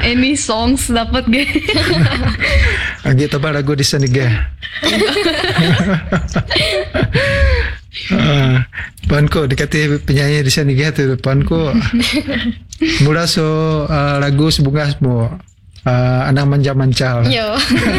Any songs dapat ke? Agi tabak lagu di sana ke? Puanku dikati penyanyi di sana ke tu puanku. Mula so lagu sebunga semua. Anak manja-mancal. Yo.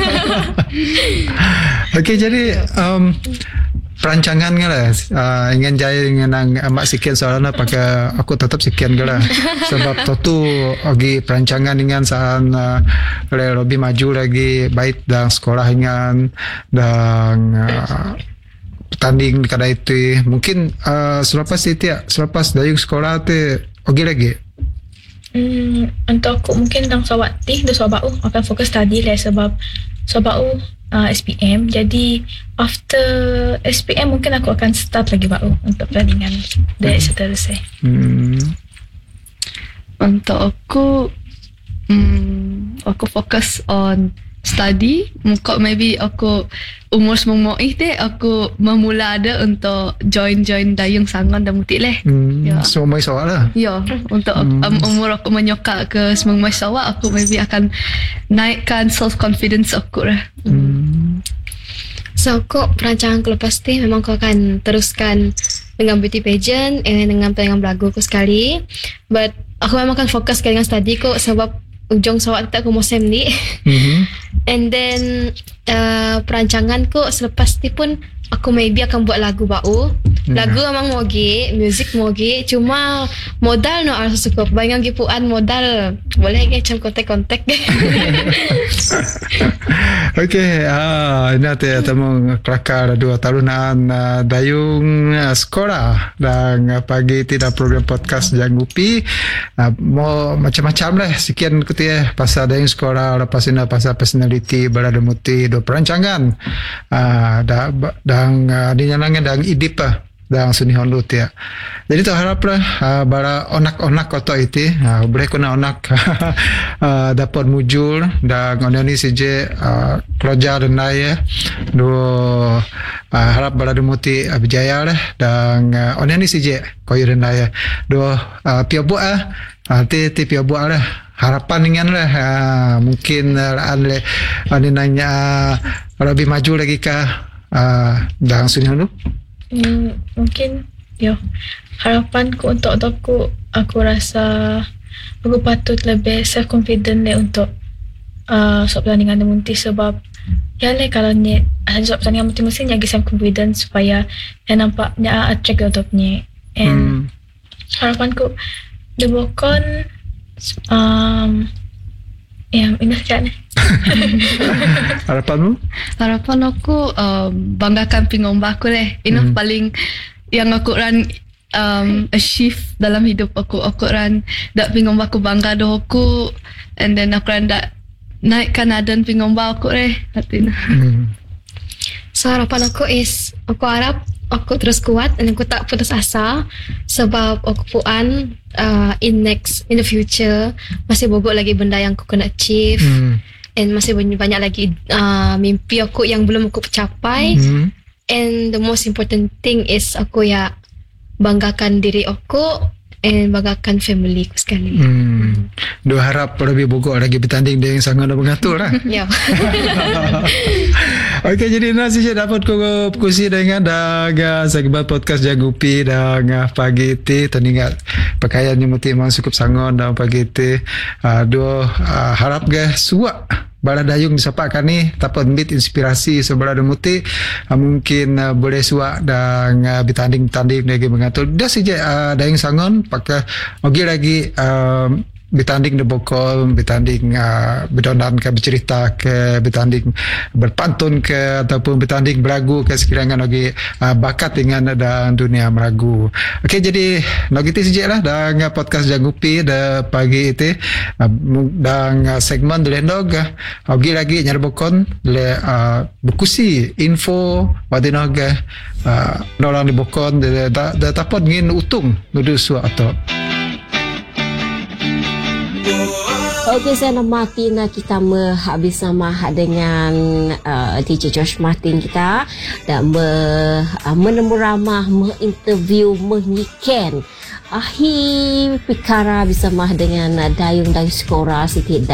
Okey, jadi perancangan ke lah ingin jaya dengan amak sekian soalan pakai aku tetap sekian ke lah sebab tu lagi perancangan dengan saan lebih maju lagi baik dalam sekolah dengan dan pertanding di kadang itu mungkin selepas dayung sekolah tu lagi untuk aku mungkin dalam sawati do sabau akan fokus study lah sebab sabau SPM. Jadi after SPM mungkin aku akan start lagi baru untuk pertandingan dari seterusnya. Untuk aku fokus on study. Mungkin maybe aku umur semua aku memula ada untuk join dayung sangon dan mutik leh. Ya. Semua sawak lah. Ya, untuk umur aku menyokak ke semua sawak, aku maybe akan naikkan self confidence aku lah. So kok perancangan aku lepas ni memang aku akan teruskan dengan beauty pageant dengan pertandingan berlagu aku sekali. But aku memang akan fokus dengan study kok sebab ujung sawak tak aku musim ni. And then perancangan ku selepas ni pun aku maybe akan buat lagu baru. Lagu memang moge, music moge, cuma modal no harus cukup. Bayang gipuan modal boleh ke macam kontak-kontak. Okey, ini temu kelakar 2 tahunan dayung sekolah dan pagi tidak program podcast Janggupi. Mau macam-macam lah sekian ketia pasal dayung sekolah lepas ini pasal personality berada muti do perancangan dan dinyanangnya dan idip dan sunihon lut ya. Jadi tu haraplah bara onak-onak koto itu boleh kena onak dapat mujur dan onani sije keluarga dan ya do harap bara muti berjaya lah dan onani sije koyo dan ya do piabu ti piabu lah harapan dengan lah mungkin ane nanya lebih maju lagi kah dan sunihon lu Mungkin harapanku untuk aku rasa aku patut lebih self confident untuk soal pertandingan munti sebab kalau ni soal pertandingan munti mesti lagi self confident supaya nampaknya attract untuknya. And harapanku dibokon ini saja. Harapanmu? Harapan aku banggakan pingomba aku deh. Ini paling yang aku achieve dalam hidup aku. Aku dak pingomba aku bangga doh aku, and then aku dak naikkan adan pingomba aku deh. Artinya. So harapan aku aku harap aku terus kuat dan aku tak putus asa sebab aku puan in the future masih bogok lagi benda yang aku kena achieve. And masih banyak lagi mimpi aku yang belum aku capai. And the most important thing is aku banggakan diri aku and banggakan family ku sekali. Dua harap lebih bogok lagi bertanding dengan sangat mengatur lah. Ya. Okey, jadi nasi saya dapat kusi dengan daga segmen podcast Janggupi dan pagi ti terningat pakaian yang mesti memang cukup sangon dan pagi ti dua harap ke suak bala dayung disapakan ni dapat bit inspirasi sebelah muti mungkin boleh suak dan bertanding lagi mengatur dah saja dayung sangon pakai lagi bertanding di bokol, bertanding berdonan ke bercerita ke, bertanding berpantun ke ataupun bertanding berlagu ke sekiranya lagi bakat dengan dan dunia meragu. Okey, jadi nak gitu saja lah dan podcast Janggupi dah pagi itu dan segmen Delendog lagi nyarbokon le berkusi info wadinog nolong di bokon dah tapon ngin utung nudusu atau Okey, saya nak Martin kita habis sama dengan DJ Josh Martin kita dan menemu ramah menginterview menyiken akhir perkara bersama dengan dayung sekolah Siti